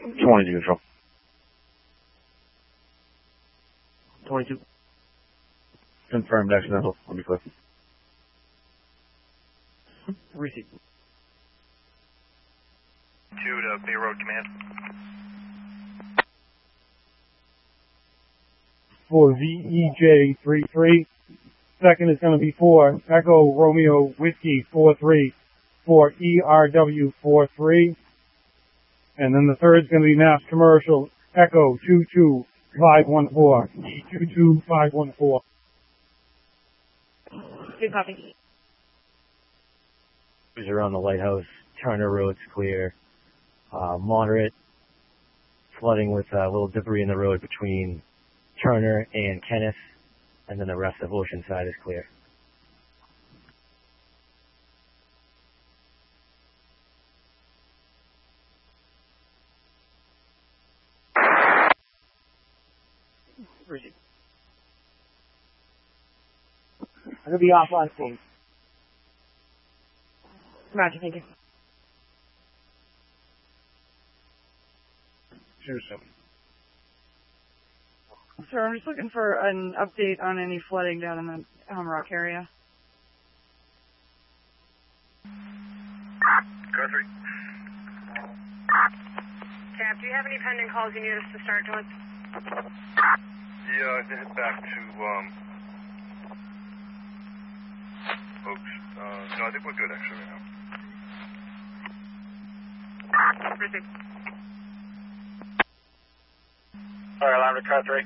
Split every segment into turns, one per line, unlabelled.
22 control. 22. Confirmed accidental. Let me click. Receive.
2 to Bay Road Command.
For VEJ33. Second is going to be for Echo Romeo Whiskey 43 for ERW43. And then the third is going to be Mass Commercial Echo 22514, E22514.
Good copy.
Around the lighthouse, Turner Road's clear. Moderate flooding with a little debris in the road between Turner and Kenneth, and then the rest of Oceanside is clear.
Receive.
I'm going to be off on scene.
Roger, thank you.
27.
Sir, I'm just looking for an update on any flooding down in the Elm Rock area.
Car 3.
Cap, do you have any pending calls you need us to start with?
Yeah, I can hit back to, folks. No, I think we're good actually right now.
Receive.
Alright, alarm to car 3.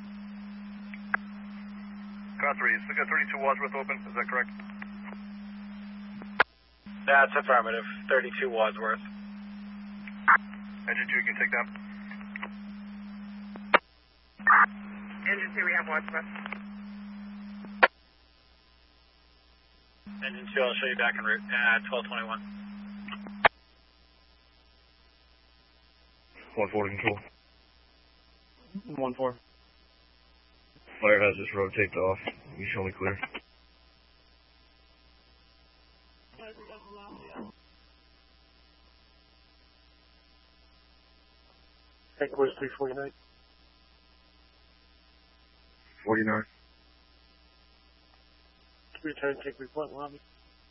Car 3, is the 32 Wadsworth open? Is that correct?
That's affirmative. 32 Wadsworth.
Engine 2, you can take that.
Engine 2, we have Wadsworth.
Engine 2, I'll show you back en route at 1221.
140 control.
1-4.
Fire has this road taped off. You show me clear.
Take was 349.
49.
Return, take report lobby.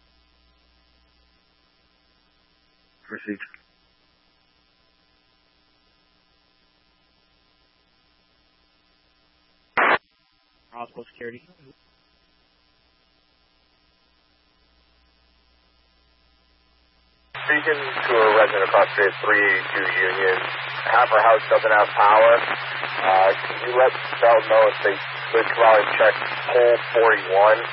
Received.
Hospital security.
Speaking to a resident across Street 382 Union, half our house doesn't have power. Can you let Bell know if they could come out and check pole 41?